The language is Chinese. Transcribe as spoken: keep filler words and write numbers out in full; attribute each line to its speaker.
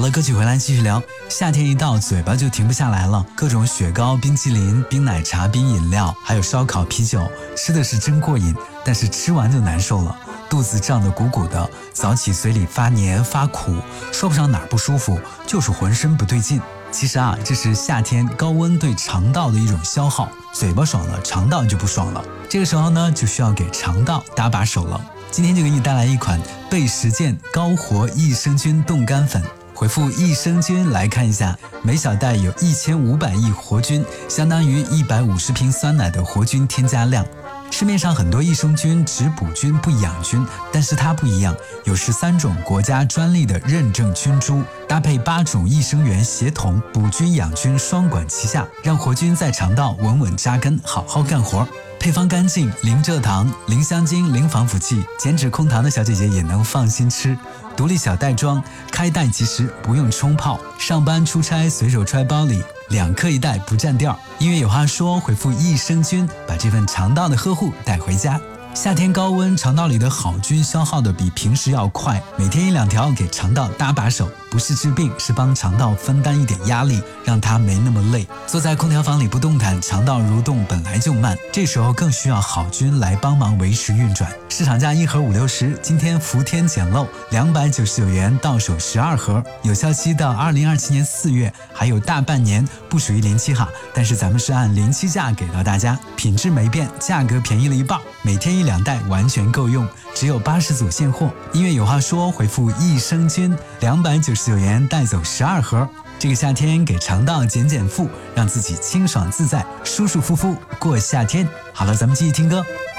Speaker 1: 了，歌曲回来继续聊。夏天一到，嘴巴就停不下来了，各种雪糕、冰淇淋、冰奶茶、冰饮料，还有烧烤、啤酒，吃的是真过瘾。但是吃完就难受了，肚子胀得鼓鼓的，早起嘴里发黏发苦，说不上哪儿不舒服，就是浑身不对劲。其实啊，这是夏天高温对肠道的一种消耗，嘴巴爽了，肠道就不爽了。这个时候呢，就需要给肠道搭把手了。今天就给你带来一款倍实健高活益生菌冻干粉，回复益生菌来看一下，每小袋有一千五百亿活菌，相当于一百五十瓶酸奶的活菌添加量。市面上很多益生菌只补菌不养菌，但是它不一样，有十三种国家专利的认证菌株，搭配八种益生元协同，补菌养菌双管齐下，让活菌在肠道稳稳扎根，好好干活。配方干净，零蔗糖，零香精，零防腐剂，减脂控糖的小姐姐也能放心吃。独立小袋装，开袋即食，不用冲泡，上班出差随手揣包里，两克一袋不占调。音乐有话说，回复益生菌，把这份肠道的呵护带回家。夏天高温，肠道里的好菌消耗的比平时要快，每天一两条给肠道搭把手，不是治病，是帮肠道分担一点压力，让它没那么累。坐在空调房里不动弹，肠道蠕动本来就慢，这时候更需要好菌来帮忙维持运转。市场价一盒五六十，今天伏天捡漏，两百九十九元到手十二盒，有效期到二零二七年四月，还有大半年，不属于临期哈，但是咱们是按临期价给到大家，品质没变，价格便宜了一半，每天一两袋完全够用，只有八十组现货。音乐有话说，回复益生菌，两百九十九元带走十二盒。这个夏天给肠道减减负，让自己清爽自在，舒舒服服过夏天。好了，咱们继续听歌。